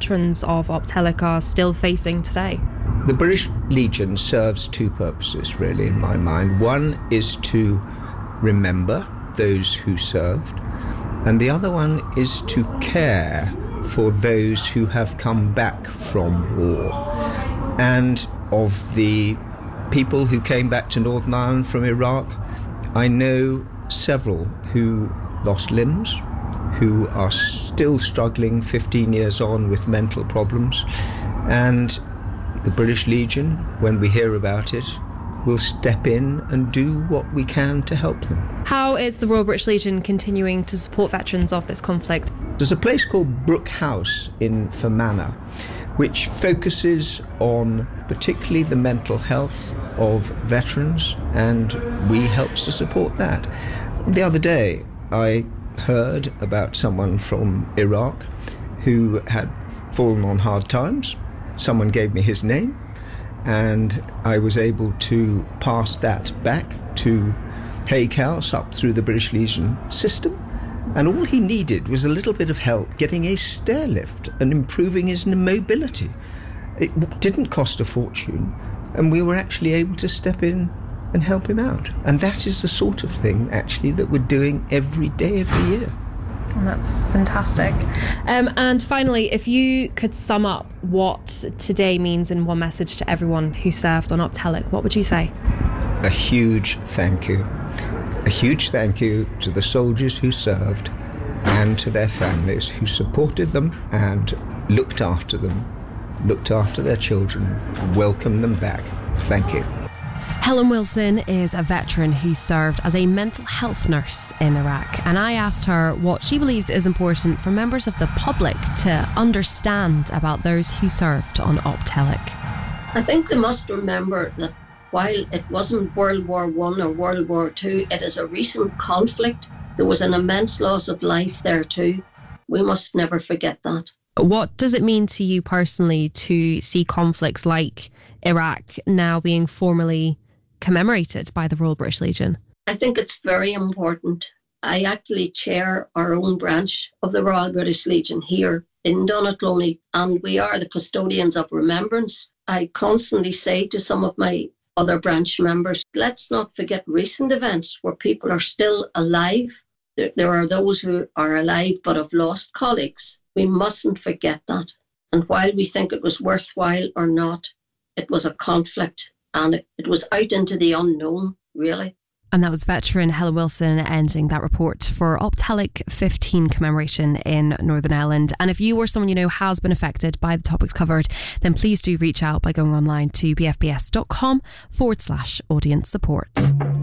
veterans of Optelic are still facing today? The British Legion serves two purposes, really, in my mind. One is to remember those who served, and the other one is to care for those who have come back from war. And of the people who came back to Northern Ireland from Iraq, I know several who lost limbs, who are still struggling 15 years on with mental problems. And the British Legion, when we hear about it, will step in and do what we can to help them. How is the Royal British Legion continuing to support veterans of this conflict? There's a place called Brooke House in Fermanagh, which focuses on particularly the mental health of veterans, and we help to support that. The other day, I heard about someone from Iraq who had fallen on hard times. Someone gave me his name, and I was able to pass that back to Haig House up through the British Legion system. And all he needed was a little bit of help getting a stair lift and improving his mobility. It didn't cost a fortune, and we were actually able to step in and help him out. And that is the sort of thing, actually, that we're doing every day of the year. That's fantastic. And finally, if you could sum up what today means in one message to everyone who served on Optelic, what would you say? A huge thank you. A huge thank you to the soldiers who served and to their families who supported them and looked after them, looked after their children, welcomed them back. Thank you. Helen Wilson is a veteran who served as a mental health nurse in Iraq, and I asked her what she believes is important for members of the public to understand about those who served on Optelic. I think they must remember that while it wasn't World War I or World War II, it is a recent conflict. There was an immense loss of life there too. We must never forget that. What does it mean to you personally to see conflicts like Iraq now being formally commemorated by the Royal British Legion? I think it's very important. I actually chair our own branch of the Royal British Legion here in Donaghcloney, and we are the custodians of remembrance. I constantly say to some of my other branch members, let's not forget recent events where people are still alive. There are those who are alive but have lost colleagues. We mustn't forget that. And while we think it was worthwhile or not, it was a conflict, and it was out into the unknown, really. And that was veteran Helen Wilson ending that report for Optelic 15 commemoration in Northern Ireland. And if you or someone you know has been affected by the topics covered, then please do reach out by going online to bfbs.com/audience support.